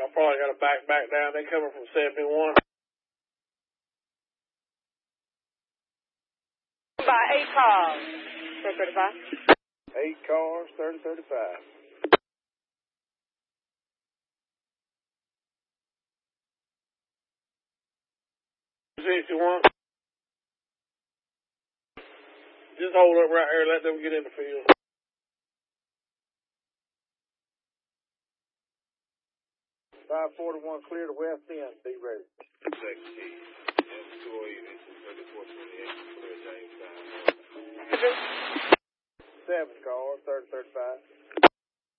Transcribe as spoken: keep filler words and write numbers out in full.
Y'all probably got to back back down. They coming from seventy-one. By eight cars, thirty thirty-five. Eight cars, thirty thirty-five. sixty-one. Just hold up right here. Let them get in the field. five forty-one clear to west end. Be ready. Second key. M two oh eight, thirty-four twenty-eight. Clear Jamestown. Seven cars, thirty thirty-five.